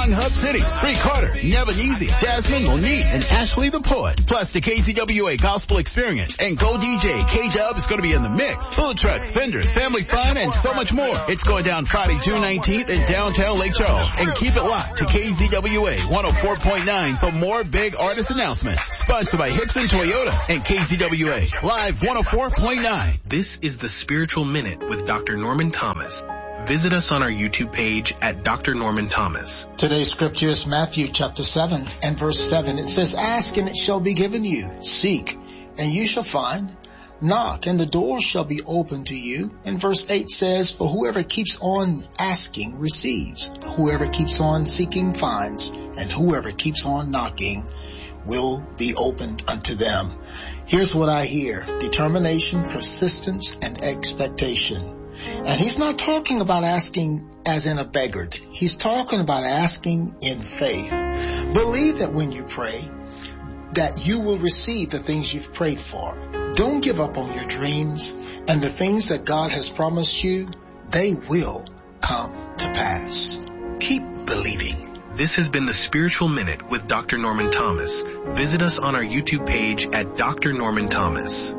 Young Hub City, Bree Carter, Nevin Easy, Jasmine Monique, and Ashley the Poet. Plus the KCWA Gospel Experience and Go DJ K-Dub is going to be in the mix. Food trucks, vendors, family fun, and so much more. It's going down Friday, June 19th in downtown Lake Charles. And keep it locked to KZWA 104.9 for more big artist announcements. Sponsored by Hickson Toyota and KZWA Live 104.9. This is the Spiritual Minute with Dr. Norman Thomas. Visit us on our YouTube page at Dr. Norman Thomas. Today's scripture is Matthew chapter 7 and verse 7. It says, ask and it shall be given you. Seek and you shall find. Knock and the door shall be opened to you. And verse 8 says, for whoever keeps on asking receives. Whoever keeps on seeking finds. And whoever keeps on knocking will be opened unto them. Here's what I hear. Determination, persistence, and expectation. And he's not talking about asking as in a beggar. He's talking about asking in faith. Believe that when you pray, that you will receive the things you've prayed for. Don't give up on your dreams, and the things that God has promised you, they will come to pass. Keep believing. This has been the Spiritual Minute with Dr. Norman Thomas. Visit us on our YouTube page at Dr. Norman Thomas.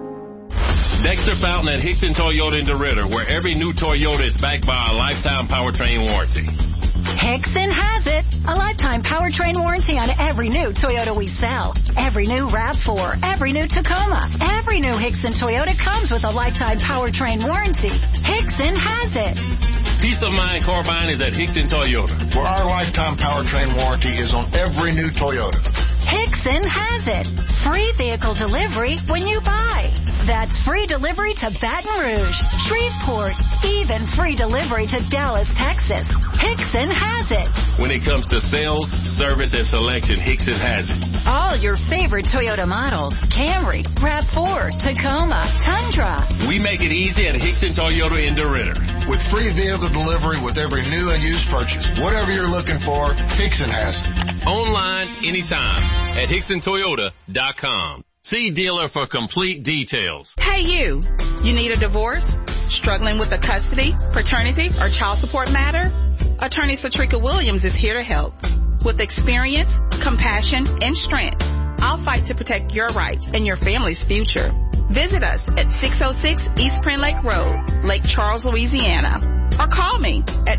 Dexter Fountain at Hickson Toyota in DeRidder, where every new Toyota is backed by a lifetime powertrain warranty. Hickson has it. A lifetime powertrain warranty on every new Toyota we sell. Every new RAV4, every new Tacoma, every new Hickson Toyota comes with a lifetime powertrain warranty. Hickson has it. Peace of mind car buying is at Hickson Toyota, where our lifetime powertrain warranty is on every new Toyota. Hickson has it. Free vehicle delivery when you buy. That's free delivery to Baton Rouge, Shreveport, even free delivery to Dallas, Texas. Hickson has it. When it comes to sales, service, and selection, Hickson has it. All your favorite Toyota models, Camry, RAV4, Tacoma, Tundra. We make it easy at Hickson Toyota in DeRidder. With free vehicle delivery with every new and used purchase. Whatever you're looking for, Hickson has it. Online, anytime at HicksonToyota.com. See dealer for complete details. Hey you need a divorce? Struggling with a custody, paternity, or child support matter? Attorney Satrika Williams is here to help. With experience, compassion, and strength, I'll fight to protect your rights and your family's future. Visit us at 606 East Print Lake Road, Lake Charles, Louisiana. Or call me at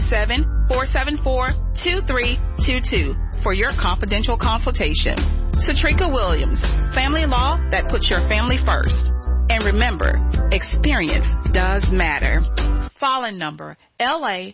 337-474-2322 for your confidential consultation. Satrika Williams, family law that puts your family first. And remember, experience does matter. Filing number LA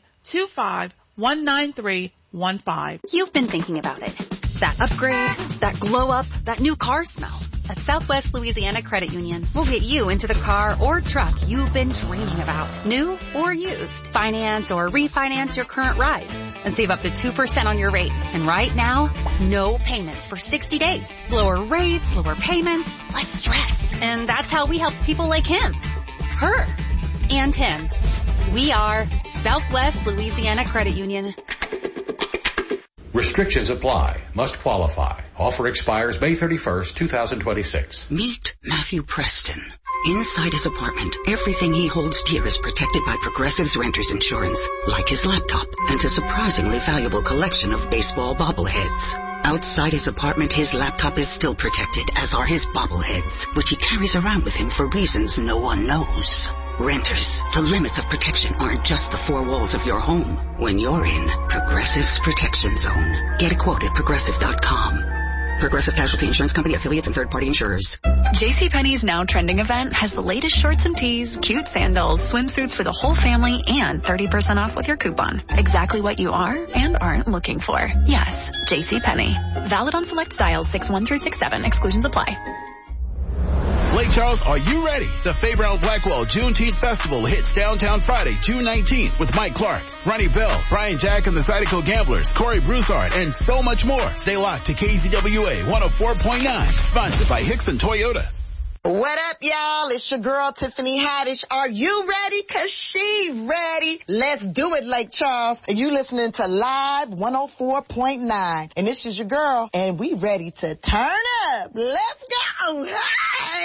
2519315. You've been thinking about it. That upgrade, that glow up, that new car smell. At Southwest Louisiana Credit Union, we'll get you into the car or truck you've been dreaming about. New or used. Finance or refinance your current ride. And save up to 2% on your rate. And right now, no payments for 60 days. Lower rates, lower payments, less stress. And that's how we helped people like him, her, and him. We are Southwest Louisiana Credit Union. Restrictions apply. Must qualify. Offer expires May 31st, 2026. Meet Matthew Preston. Inside his apartment, everything he holds dear is protected by Progressive's renter's insurance, like his laptop and a surprisingly valuable collection of baseball bobbleheads. Outside his apartment, his laptop is still protected, as are his bobbleheads, which he carries around with him for reasons no one knows. Renters, the limits of protection aren't just the four walls of your home. When you're in Progressive's Protection Zone. Get a quote at Progressive.com. Progressive Casualty Insurance Company, affiliates, and third-party insurers. JCPenney's Now Trending event has the latest shorts and tees, cute sandals, swimsuits for the whole family, and 30% off with your coupon. Exactly what you are and aren't looking for. Yes, JCPenney. Valid on select styles 6-1 through 6-7. Exclusions apply. Lake Charles, are you ready? The Fayetteville Blackwell Juneteenth Festival hits downtown Friday, June 19th with Mike Clark, Ronnie Bell, Brian Jack and the Zydeco Gamblers, Corey Broussard, and so much more. Stay locked to KZWA 104.9, sponsored by Hickson Toyota. What up, y'all? It's your girl, Tiffany Haddish. Are you ready? 'Cause she ready. Let's do it, Lake Charles. And you listening to Live 104.9. And this is your girl, and we ready to turn up. Let's go. Hey!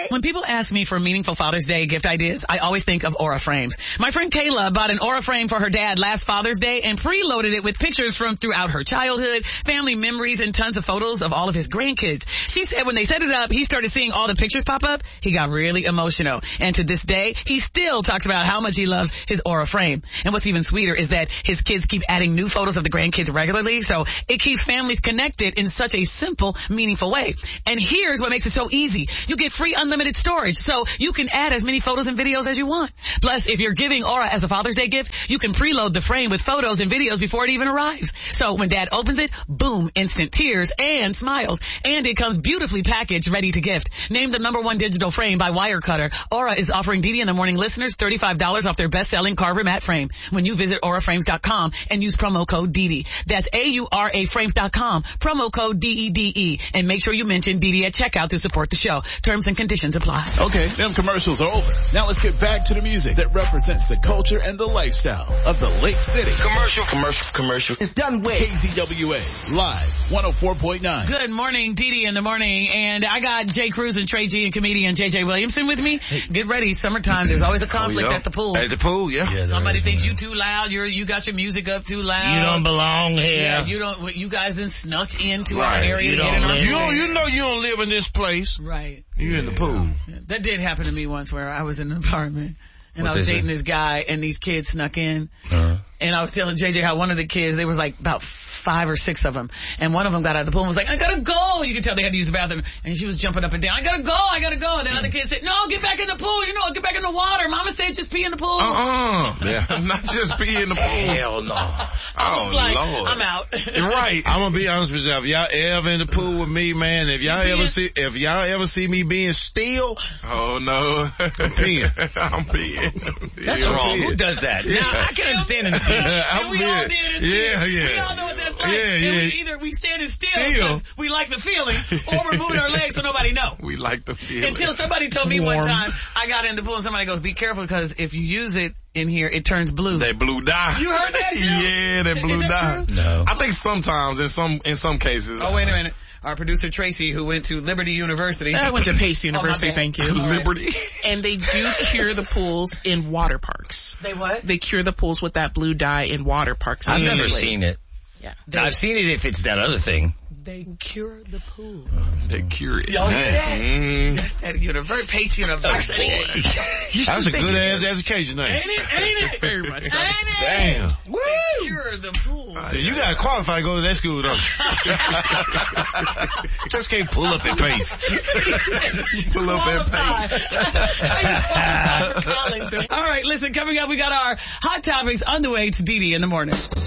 okay. When people ask me for meaningful Father's Day gift ideas, I always think of Aura frames. My friend Kayla bought an Aura frame for her dad last Father's Day and preloaded it with pictures from throughout her childhood, family memories, and tons of photos of all of his grandkids. She said when they set it up, he started seeing all the pictures pop up. He got really emotional. And to this day, he still talks about how much he loves his Aura frame. And what's even sweeter is that his kids keep adding new photos of the grandkids regularly, so it keeps families connected in such a simple, meaningful way. And here's what makes it so easy. You get free unlimited storage, so you can add as many photos and videos as you want. Plus, if you're giving Aura as a Father's Day gift, you can preload the frame with photos and videos before it even arrives. So when Dad opens it, boom, instant tears and smiles. And it comes beautifully packaged, ready to gift. Named the #1 digital frame by Wirecutter, Aura is offering DD in the Morning listeners $35 off their best-selling Carver matte frame when you visit auraframes.com and use promo code DD. That's AURAFrames.com, promo code DEDE. And make sure you mention DD at checkout to support the show. Terms and conditions apply. Okay, them commercials are over. Now let's get back to the music that represents the culture and the lifestyle of the Lake City. Commercial. It's done with KZWA Live 104.9. Good morning, DD in the Morning. And I got Jay Cruz and Trey G and comedian JJ Williamson with me. Get ready. Summertime. There's always a conflict at the pool. At the pool, yeah. Somebody thinks you too loud. You got your music up too loud. You don't belong here. Yeah, you guys then snuck into our Right. area. You know you don't live in this place. Right. You're in the pool. Yeah. That did happen to me once where I was in an apartment and I was dating this guy and these kids snuck in. And I was telling JJ how one of the kids, there was like about 5 or 6 of them. And one of them got out of the pool and was like, I gotta go. You could tell they had to use the bathroom. And she was jumping up and down. I gotta go. And the other kid said, no, get back in the pool. Get back in the water. Mama said just pee in the pool. Yeah. Not just pee in the pool. Hell no. I was like, Lord. I'm out. Right. I'm gonna be honest with you. If y'all ever in the pool with me, man, if y'all ever see me being still, oh no. I'm peeing. That's wrong. Who does that? Yeah. Now, I can understand in the beach. We all did it. Yeah. We all know what that's like. Yeah. We standing still because we like the feeling, or we're moving our legs so nobody knows. We like the feeling. Until somebody told me one time, I got in the pool and somebody goes, be careful because if you use it in here, it turns blue. That blue dye. You heard that too? Yeah, that blue dye. No. I think sometimes in some cases. Oh, wait a minute. Our producer Tracy, who went to Liberty University. I went to Pace University, thank you. Liberty. And they do cure the pools in water parks. They what? They cure the pools with that blue dye in water parks. I've never seen it. Yeah. I've seen it if it's that other thing. They cure the pool. They cure it. Y'all hear that? That's that Pace University. That's a good ass education name. Ain't it? Very much so. Ain't it? Damn. Woo! They cure the pool. You gotta qualify to go to that school, though. Just can't pull up at Pace. Pull up at Pace. All right, listen, coming up, we got our Hot Topics on the way. It's DD in the Morning.